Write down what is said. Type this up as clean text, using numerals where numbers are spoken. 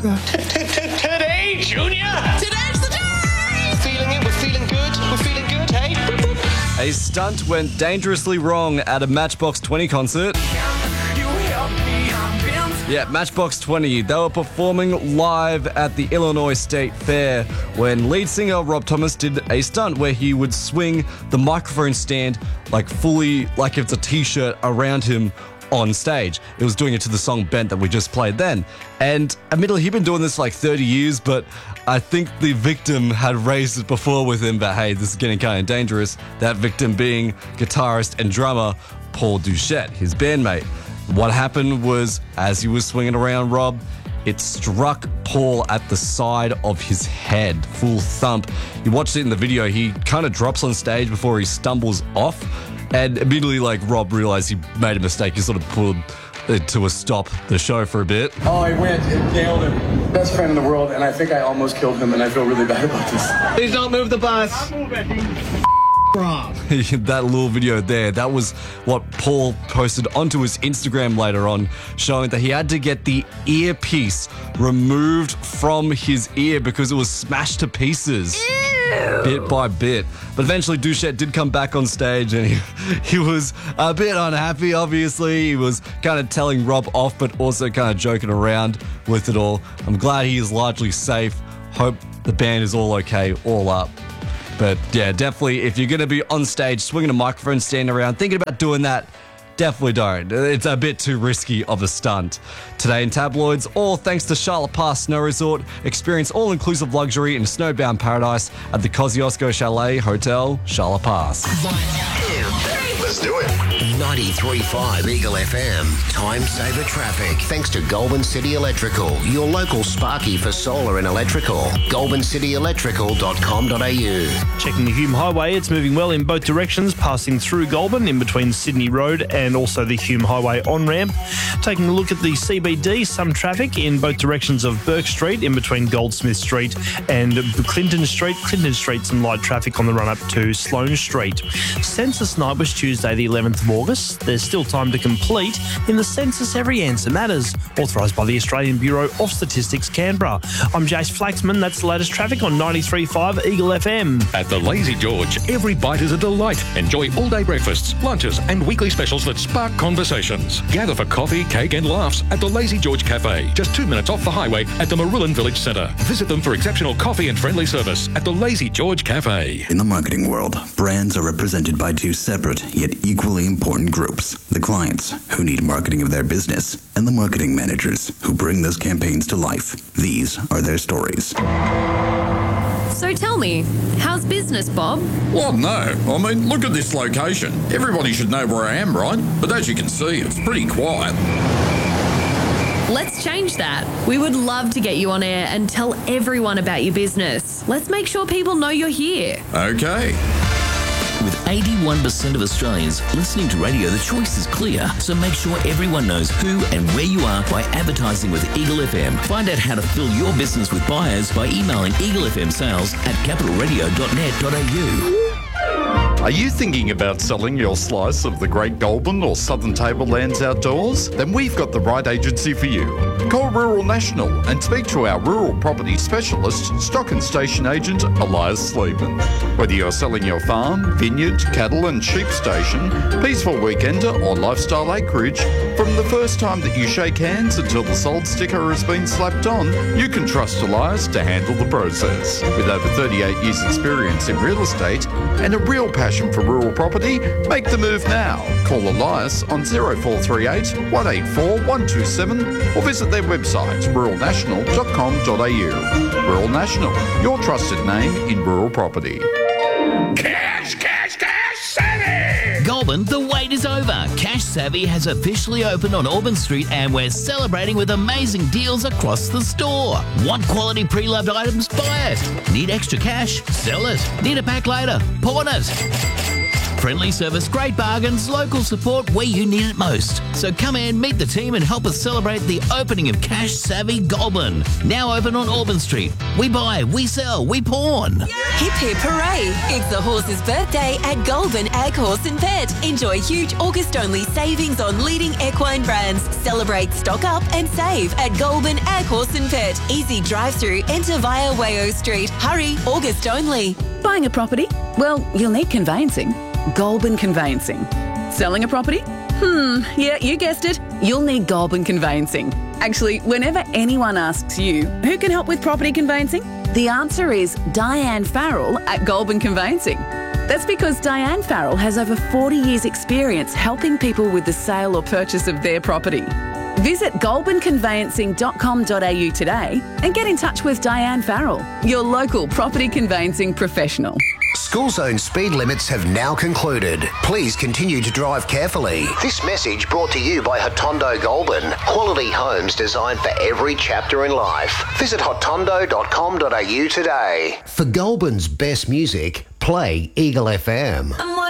sugar. Today, Junior! Today's the day! Feeling it, we're feeling good, hey? A stunt went dangerously wrong at a Matchbox 20 concert. Yeah, Matchbox 20, they were performing live at the Illinois State Fair when lead singer Rob Thomas did a stunt where he would swing the microphone stand like fully, like if it's a t-shirt around him on stage. It was doing it to the song Bent that we just played then. And admittedly, he'd been doing this for like 30 years, but I think the victim had raised it before with him that, hey, this is getting kind of dangerous. That victim being guitarist and drummer Paul Duchette, his bandmate. What happened was, as he was swinging around Rob, it struck Paul at the side of his head, full thump. You watched it in the video, he kind of drops on stage before he stumbles off, and immediately, like, Rob realized he made a mistake. He sort of pulled it to a stop the show for a bit. Oh, he went and nailed him. Best friend in the world, and I think I almost killed him, and I feel really bad about this. Please don't move the bus. Rob. That little video there, that was what Paul posted onto his Instagram later on, showing that he had to get the earpiece removed from his ear because it was smashed to pieces. Bit by bit. But eventually Duchette did come back on stage and he was a bit unhappy, obviously. He was kind of telling Rob off, but also kind of joking around with it all. I'm glad he is largely safe. Hope the band is all okay, all up. But yeah, definitely, if you're going to be on stage swinging a microphone, standing around, thinking about doing that, definitely don't. It's a bit too risky of a stunt. Today in tabloids, all thanks to Charlotte Pass Snow Resort. Experience all-inclusive luxury in snowbound paradise at the Kosciuszko Chalet Hotel, Charlotte Pass. 1, 2, 3. Let's do it. 93.5 Eagle FM. Time saver traffic. Thanks to Goulburn City Electrical, your local Sparky for solar and electrical. GoulburnCityElectrical.com.au. Checking the Hume Highway, it's moving well in both directions, passing through Goulburn in between Sydney Road and also the Hume Highway on-ramp. Taking a look at the CBD, some traffic in both directions of Burke Street in between Goldsmith Street and Clinton Street. Clinton Street, some light traffic on the run-up to Sloane Street. Census night was Tuesday the 11th of August. There's still time to complete. In the census, every answer matters. Authorised by the Australian Bureau of Statistics, Canberra. I'm Jace Flaxman. That's the latest traffic on 93.5 Eagle FM. At the Lazy George, every bite is a delight. Enjoy all-day breakfasts, lunches and weekly specials that spark conversations. Gather for coffee, cake and laughs at the Lazy George Cafe, just 2 minutes off the highway at the Marillan Village Centre. Visit them for exceptional coffee and friendly service at the Lazy George Cafe. In the marketing world, brands are represented by two separate yet equally important groups. The clients, who need marketing of their business, and the marketing managers, who bring those campaigns to life. These are their stories. So tell me, how's business, Bob? Well, no. I mean, look at this location. Everybody should know where I am, right? But as you can see, it's pretty quiet. Let's change that. We would love to get you on air and tell everyone about your business. Let's make sure people know you're here. Okay. With 81% of Australians listening to radio, the choice is clear. So make sure everyone knows who and where you are by advertising with Eagle FM. Find out how to fill your business with buyers by emailing eaglefmsales@capitalradio.net.au. Are you thinking about selling your slice of the Great Goulburn or Southern Tablelands outdoors? Then we've got the right agency for you. Call Rural National and speak to our rural property specialist, stock and station agent Elias Sleeman. Whether you're selling your farm, vineyard, cattle and sheep station, peaceful weekender or lifestyle acreage, from the first time that you shake hands until the sold sticker has been slapped on, you can trust Elias to handle the process. With over 38 years experience in real estate and a real passion for rural property, make the move now. Call Elias on 0438 184 127 or visit their website ruralnational.com.au. Rural National, your trusted name in rural property. Cash, cash, cash, savvy! Goulburn, the wait is over. Cash Savvy has officially opened on Auburn Street and we're celebrating with amazing deals across the store. Want quality pre-loved items? Buy it. Need extra cash? Sell it. Need a pack later? Pawn it. Friendly service, great bargains, local support where you need it most. So come in, meet the team and help us celebrate the opening of Cash Savvy Goulburn. Now open on Auburn Street. We buy, we sell, we pawn. Hip hip hooray! It's the horse's birthday at Goulburn Ag Horse and Pet. Enjoy huge August-only savings on leading equine brands. Celebrate, stock up and save at Goulburn Ag Horse and Pet. Easy drive-through, enter via Wayo Street. Hurry, August only. Buying a property? Well, you'll need conveyancing. Goulburn Conveyancing. Selling a property? Yeah, you guessed it. You'll need Goulburn Conveyancing. Actually, whenever anyone asks you, who can help with property conveyancing? The answer is Diane Farrell at Goulburn Conveyancing. That's because Diane Farrell has over 40 years' experience helping people with the sale or purchase of their property. Visit goulburnconveyancing.com.au today and get in touch with Diane Farrell, your local property conveyancing professional. School zone speed limits have now concluded. Please continue to drive carefully. This message brought to you by Hotondo Goulburn. Quality homes designed for every chapter in life. Visit hotondo.com.au today. For Goulburn's best music, play Eagle FM.